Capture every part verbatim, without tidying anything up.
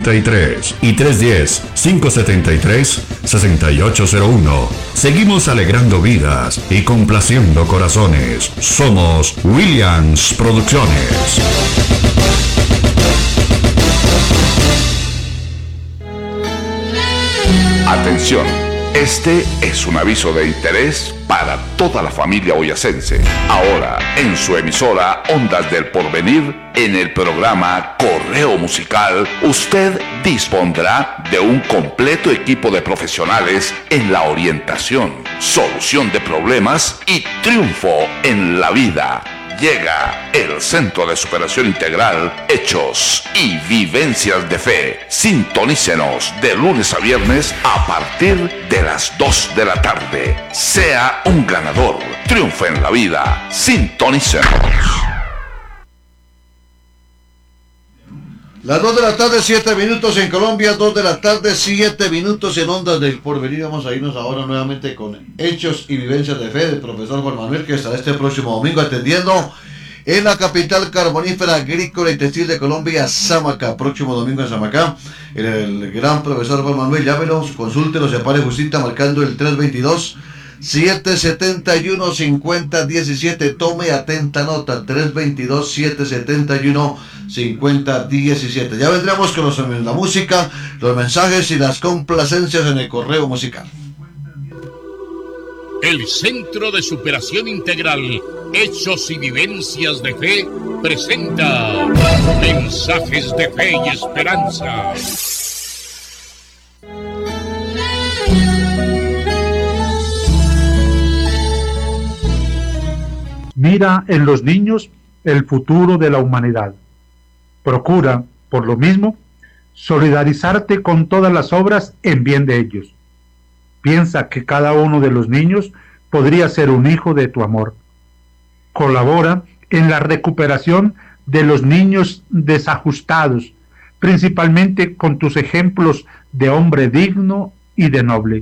y tres y tres uno cero, cinco siete tres, seis ocho cero uno. Seguimos alegrando vidas y complaciendo corazones. Somos Williams Producciones. Atención, este es un aviso de interés para toda la familia boyacense. Ahora, en su emisora Ondas del Porvenir, en el programa Correo Musical, usted dispondrá de un completo equipo de profesionales en la orientación, solución de problemas y triunfo en la vida. Llega el Centro de Superación Integral, Hechos y Vivencias de Fe. Sintonícenos de lunes a viernes a partir de las dos de la tarde. Sea un ganador, triunfe en la vida. Sintonícenos. Las dos de la tarde, siete minutos en Colombia, dos de la tarde, siete minutos en Ondas del Porvenir. Vamos a irnos ahora nuevamente con Hechos y Vivencias de Fe del profesor Juan Manuel, que estará este próximo domingo atendiendo en la capital carbonífera agrícola y textil de Colombia, Samacá. Próximo domingo en Samacá, el, el gran profesor Juan Manuel, llámelo, consúltelo, separe justita, marcando el tres dos dos, siete siete uno, cinco cero uno siete. Tome atenta nota, tres dos dos, siete siete uno, cinco cero uno siete. Ya vendremos con los, la música, los mensajes y las complacencias en el correo musical. El Centro de Superación Integral, Hechos y Vivencias de Fe, presenta mensajes de fe y esperanza. Mira en los niños el futuro de la humanidad. Procura, por lo mismo, solidarizarte con todas las obras en bien de ellos. Piensa que cada uno de los niños podría ser un hijo de tu amor. Colabora en la recuperación de los niños desajustados, principalmente con tus ejemplos de hombre digno y de noble.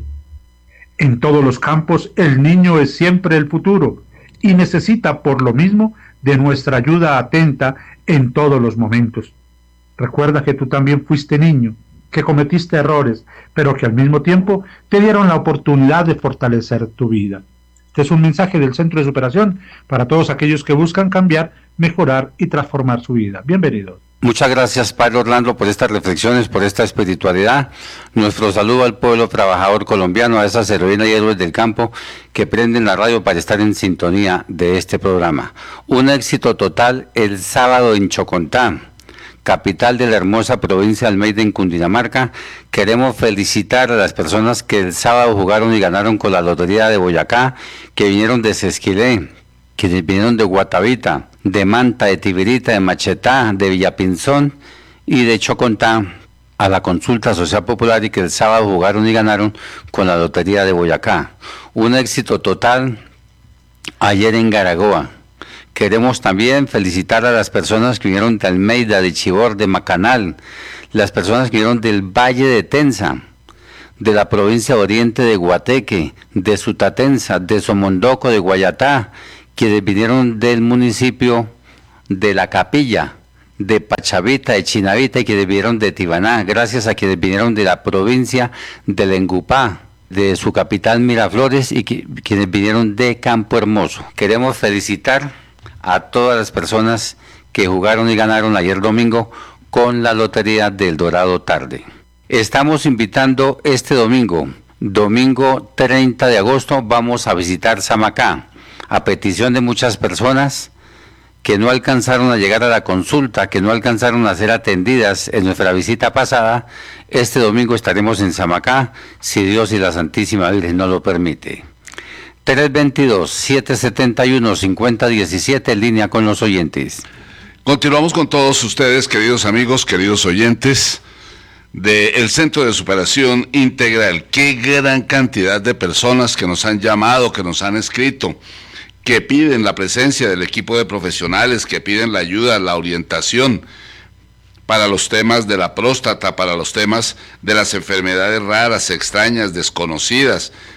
En todos los campos el niño es siempre el futuro y necesita por lo mismo de nuestra ayuda atenta en todos los momentos. Recuerda que tú también fuiste niño, que cometiste errores, pero que al mismo tiempo te dieron la oportunidad de fortalecer tu vida. Este es un mensaje del Centro de Superación para todos aquellos que buscan cambiar, mejorar y transformar su vida. Bienvenidos. Muchas gracias, Padre Orlando, por estas reflexiones, por esta espiritualidad. Nuestro saludo al pueblo trabajador colombiano, a esas heroínas y héroes del campo que prenden la radio para estar en sintonía de este programa. Un éxito total el sábado en Chocontá, capital de la hermosa provincia de Almeida, en Cundinamarca. Queremos felicitar a las personas que el sábado jugaron y ganaron con la Lotería de Boyacá, que vinieron de Sesquilé, que vinieron de Guatavita, de Manta, de Tibirita, de Machetá, de Villapinzón y de Chocontá, a la consulta social popular, y que el sábado jugaron y ganaron con la Lotería de Boyacá. Un éxito total ayer en Garagoa. Queremos también felicitar a las personas que vinieron de Almeida, de Chibor, de Macanal, las personas que vinieron del Valle de Tenza, de la provincia de Oriente de Guateque, de Sutatenza, de Somondoco, de Guayatá, quienes vinieron del municipio de La Capilla, de Pachavita, de Chinavita, y quienes vinieron de Tibaná, gracias a quienes vinieron de la provincia de Lengupá, de su capital Miraflores, y que, quienes vinieron de Campo Hermoso. Queremos felicitar a todas las personas que jugaron y ganaron ayer domingo con la Lotería del Dorado Tarde. Estamos invitando este domingo, domingo treinta de agosto, vamos a visitar Samacá, a petición de muchas personas que no alcanzaron a llegar a la consulta, que no alcanzaron a ser atendidas en nuestra visita pasada. Este domingo estaremos en Samacá, si Dios y la Santísima Virgen nos lo permite. tres dos dos, siete siete uno, cinco cero uno siete, en línea con los oyentes. Continuamos con todos ustedes, queridos amigos, queridos oyentes del Centro de Superación Integral. Qué gran cantidad de personas que nos han llamado, que nos han escrito, que piden la presencia del equipo de profesionales, que piden la ayuda, la orientación para los temas de la próstata, para los temas de las enfermedades raras, extrañas, desconocidas,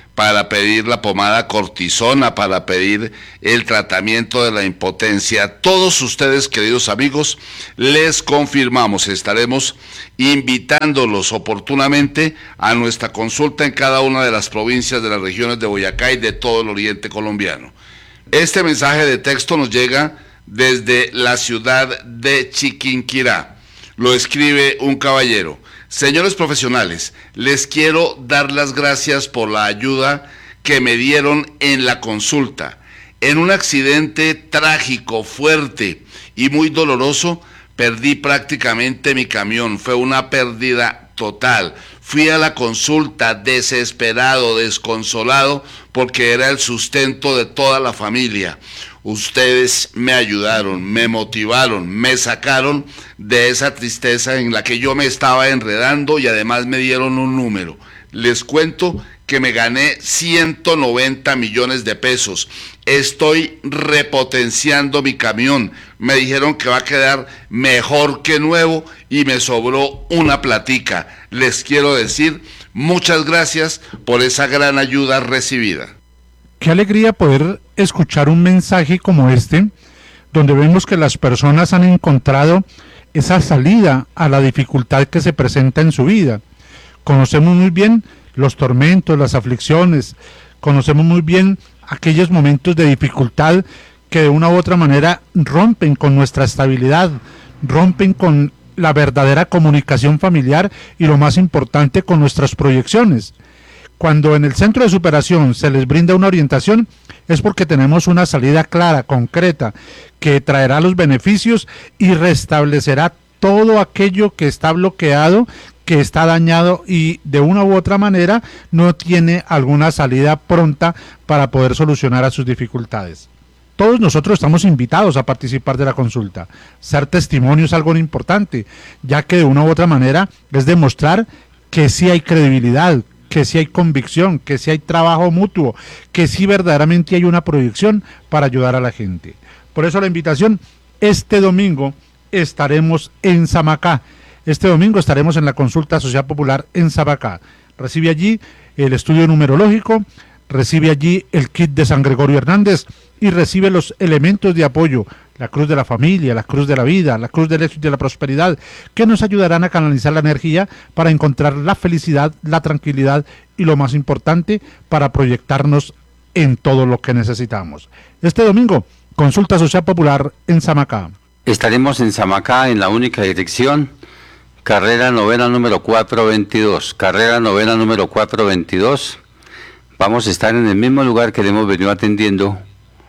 para pedir la pomada cortisona, para pedir el tratamiento de la impotencia. Todos ustedes, queridos amigos, les confirmamos, estaremos invitándolos oportunamente a nuestra consulta en cada una de las provincias de las regiones de Boyacá y de todo el oriente colombiano. Este mensaje de texto nos llega desde la ciudad de Chiquinquirá. Lo escribe un caballero. Señores profesionales, les quiero dar las gracias por la ayuda que me dieron en la consulta. En un accidente trágico, fuerte y muy doloroso, perdí prácticamente mi camión. Fue una pérdida total. Fui a la consulta desesperado, desconsolado, porque era el sustento de toda la familia. Ustedes me ayudaron, me motivaron, me sacaron de esa tristeza en la que yo me estaba enredando y además me dieron un número. Les cuento que me gané ciento noventa millones de pesos. Estoy repotenciando mi camión. Me dijeron que va a quedar mejor que nuevo y me sobró una platica. Les quiero decir muchas gracias por esa gran ayuda recibida. Qué alegría poder escuchar un mensaje como este, donde vemos que las personas han encontrado esa salida a la dificultad que se presenta en su vida. Conocemos muy bien los tormentos, las aflicciones, conocemos muy bien aquellos momentos de dificultad que de una u otra manera rompen con nuestra estabilidad, rompen con la verdadera comunicación familiar y lo más importante, con nuestras proyecciones. Cuando en el centro de superación se les brinda una orientación, es porque tenemos una salida clara, concreta, que traerá los beneficios y restablecerá todo aquello que está bloqueado, que está dañado y de una u otra manera no tiene alguna salida pronta para poder solucionar a sus dificultades. Todos nosotros estamos invitados a participar de la consulta. Ser testimonio es algo importante, ya que de una u otra manera es demostrar que sí hay credibilidad, que sí hay convicción, que sí hay trabajo mutuo, que sí verdaderamente hay una proyección para ayudar a la gente. Por eso la invitación, este domingo estaremos en Samacá. Este domingo estaremos en la consulta social popular en Samacá. Recibe allí el estudio numerológico, recibe allí el kit de San Gregorio Hernández y recibe los elementos de apoyo, la cruz de la familia, la cruz de la vida, la cruz del éxito y de la prosperidad, que nos ayudarán a canalizar la energía para encontrar la felicidad, la tranquilidad y lo más importante, para proyectarnos en todo lo que necesitamos. Este domingo, consulta social popular en Samacá. Estaremos en Samacá en la única dirección, carrera novena número cuatrocientos veintidós, carrera novena número cuatrocientos veintidós. Vamos a estar en el mismo lugar que le hemos venido atendiendo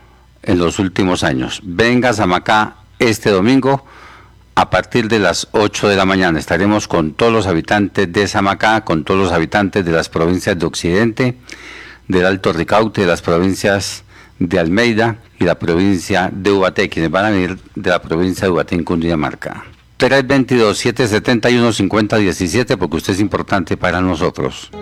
en los últimos años. Venga a Samacá este domingo a partir de las ocho de la mañana. Estaremos con todos los habitantes de Samacá, con todos los habitantes de las provincias de Occidente, del Alto Ricaute, de las provincias de Almeida y la provincia de Ubaté, quienes van a venir de la provincia de Ubaté en Cundinamarca. tres dos dos, siete siete uno, cinco cero uno siete, porque usted es importante para nosotros.